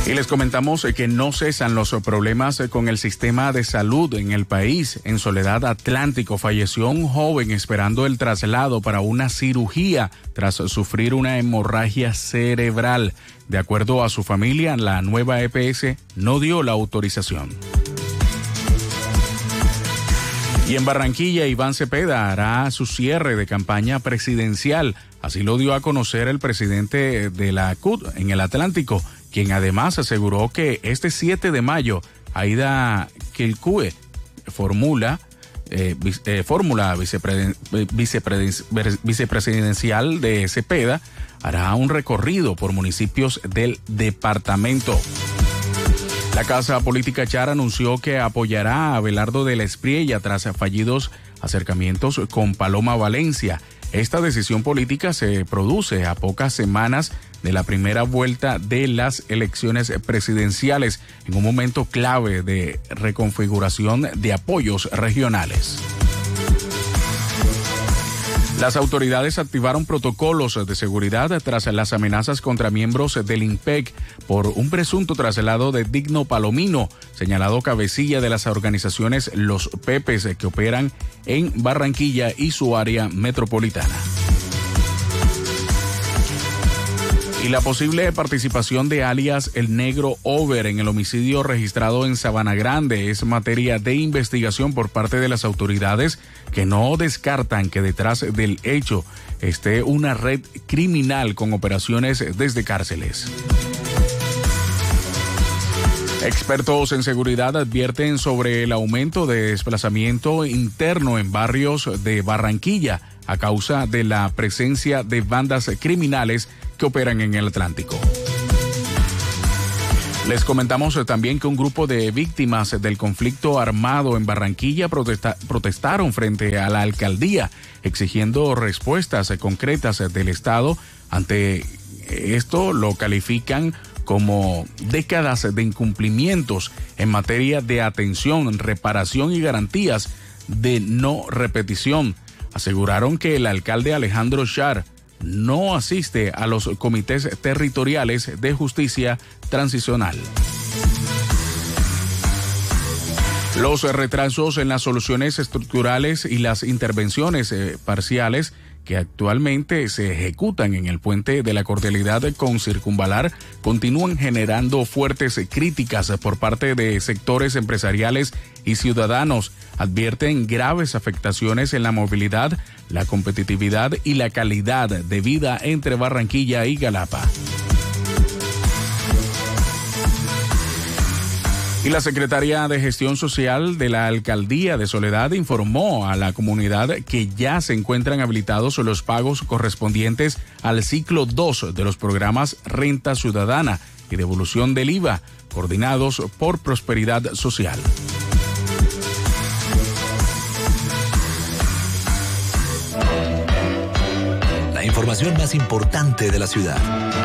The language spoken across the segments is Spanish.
Y les comentamos que no cesan los problemas con el sistema de salud en el país. En Soledad Atlántico falleció un joven esperando el traslado para una cirugía tras sufrir una hemorragia cerebral. De acuerdo a su familia, la nueva EPS no dio la autorización. Y en Barranquilla, Iván Cepeda hará su cierre de campaña presidencial. Así lo dio a conocer el presidente de la CUT en el Atlántico, quien además aseguró que este 7 de mayo, Aida Quilcue, fórmula vicepresidencial de Cepeda, hará un recorrido por municipios del departamento. La Casa Política Char anunció que apoyará a Abelardo de la Espriella tras fallidos acercamientos con Paloma Valencia. Esta decisión política se produce a pocas semanas de la primera vuelta de las elecciones presidenciales, en un momento clave de reconfiguración de apoyos regionales. Las autoridades activaron protocolos de seguridad tras las amenazas contra miembros del INPEC por un presunto traslado de Digno Palomino, señalado cabecilla de las organizaciones Los Pepes que operan en Barranquilla y su área metropolitana. Y la posible participación de alias El Negro Over en el homicidio registrado en Sabana Grande es materia de investigación por parte de las autoridades, que no descartan que detrás del hecho esté una red criminal con operaciones desde cárceles. Expertos en seguridad advierten sobre el aumento de desplazamiento interno en barrios de Barranquilla a causa de la presencia de bandas criminales que operan en el Atlántico. Les comentamos también que un grupo de víctimas del conflicto armado en Barranquilla protestaron frente a la alcaldía, exigiendo respuestas concretas del Estado. Ante esto lo califican como décadas de incumplimientos en materia de atención, reparación y garantías de no repetición. Aseguraron que el alcalde Alejandro Char no asiste a los comités territoriales de justicia transicional. Los retrasos en las soluciones estructurales y las intervenciones parciales que actualmente se ejecutan en el puente de la Cordialidad con Circunvalar continúan generando fuertes críticas por parte de sectores empresariales y ciudadanos. Advierten graves afectaciones en la movilidad, la competitividad y la calidad de vida entre Barranquilla y Galapa. Y la Secretaría de Gestión Social de la Alcaldía de Soledad informó a la comunidad que ya se encuentran habilitados los pagos correspondientes al ciclo 2 de los programas Renta Ciudadana y Devolución del IVA, coordinados por Prosperidad Social. La información más importante de la ciudad.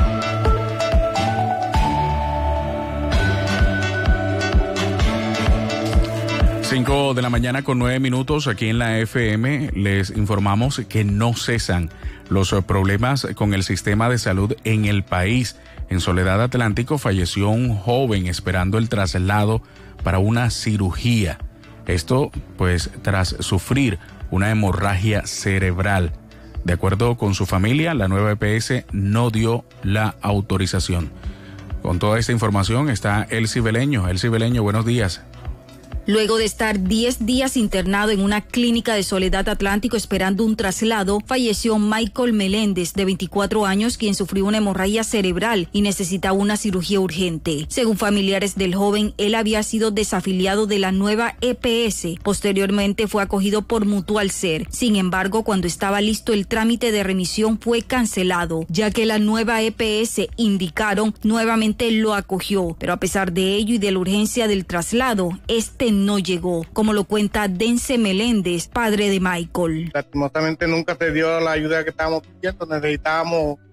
5 de la mañana con 9 minutos aquí en la FM. Les informamos que no cesan los problemas con el sistema de salud en el país. En Soledad Atlántico falleció un joven esperando el traslado para una cirugía. Esto pues tras sufrir una hemorragia cerebral. De acuerdo con su familia, la nueva EPS no dio la autorización. Con toda esta información está Elsie Beleño. Elsie Beleño, buenos días. Luego de estar 10 días internado en una clínica de Soledad Atlántico esperando un traslado, falleció Michael Meléndez, de 24 años, quien sufrió una hemorragia cerebral y necesitaba una cirugía urgente. Según familiares del joven, él había sido desafiliado de la nueva EPS. Posteriormente fue acogido por Mutual Ser. Sin embargo, cuando estaba listo el trámite de remisión fue cancelado, ya que la nueva EPS, indicaron, nuevamente lo acogió. Pero a pesar de ello y de la urgencia del traslado, no llegó, como lo cuenta Dense Meléndez, padre de Michael. Lastimosamente nunca se dio la ayuda que estábamos pidiendo. Necesitábamos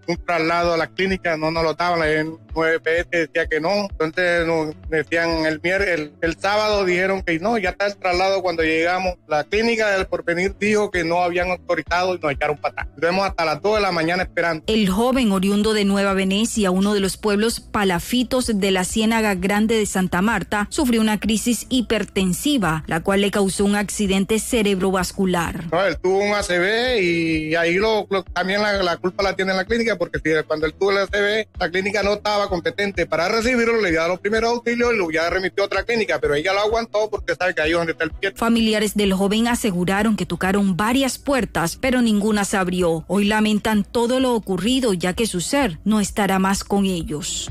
un traslado a la clínica, no nos lo daban, el 9PS decía que no, entonces nos decían el sábado dijeron que no, ya está el traslado. Cuando llegamos, la clínica del Porvenir dijo que no habían autorizado y nos echaron para atrás. Estuvimos hasta las 2 de la mañana esperando. El joven oriundo de Nueva Venecia, uno de los pueblos palafitos de la Ciénaga Grande de Santa Marta, sufrió una crisis hipertensiva, la cual le causó un accidente cerebrovascular. No, él tuvo un ACV y ahí también la culpa la tiene la clínica, porque cuando él tuvo el ACV, la clínica no estaba competente para recibirlo, le dio los primeros auxilios y lo ya remitió a otra clínica, pero ella lo aguantó porque sabe que ahí es donde está el pie. Familiares del joven aseguraron que tocaron varias puertas, pero ninguna se abrió. Hoy lamentan todo lo ocurrido, ya que su ser no estará más con ellos.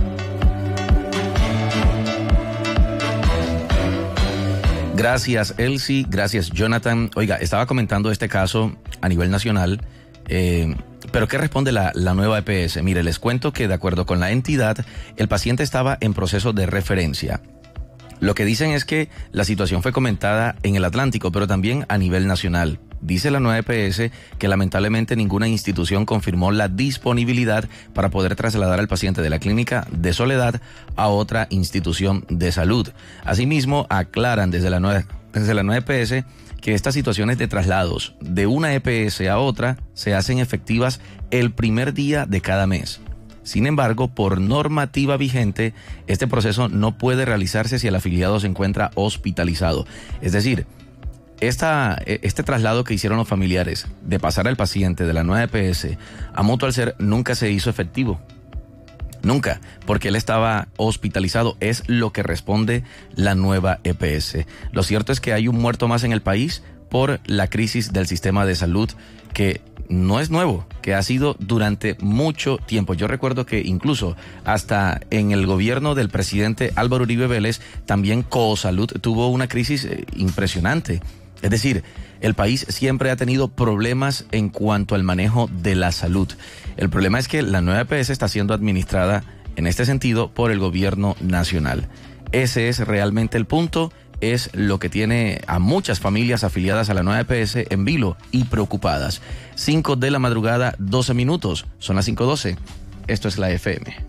Gracias, Elsie. Gracias, Jonathan. Oiga, estaba comentando este caso a nivel nacional, pero ¿qué responde la nueva EPS? Mire, les cuento que de acuerdo con la entidad, el paciente estaba en proceso de referencia. Lo que dicen es que la situación fue comentada en el Atlántico, pero también a nivel nacional. Dice la nueva EPS que lamentablemente ninguna institución confirmó la disponibilidad para poder trasladar al paciente de la clínica de Soledad a otra institución de salud. Asimismo, aclaran desde la nueva EPS que estas situaciones de traslados de una EPS a otra se hacen efectivas el primer día de cada mes. Sin embargo, por normativa vigente, este proceso no puede realizarse si el afiliado se encuentra hospitalizado. Es decir, este traslado que hicieron los familiares de pasar al paciente de la nueva EPS a Mutual Ser nunca se hizo efectivo. Nunca, porque él estaba hospitalizado. Es lo que responde la nueva EPS. Lo cierto es que hay un muerto más en el país por la crisis del sistema de salud, que no es nuevo, que ha sido durante mucho tiempo. Yo recuerdo que incluso hasta en el gobierno del presidente Álvaro Uribe Vélez, también Cosalud tuvo una crisis impresionante. Es decir, el país siempre ha tenido problemas en cuanto al manejo de la salud. El problema es que la nueva EPS está siendo administrada en este sentido por el gobierno nacional. Ese es realmente el punto, es lo que tiene a muchas familias afiliadas a la nueva EPS en vilo y preocupadas. 5 de la madrugada, 12 minutos. Son las 5:12. Esto es la FM.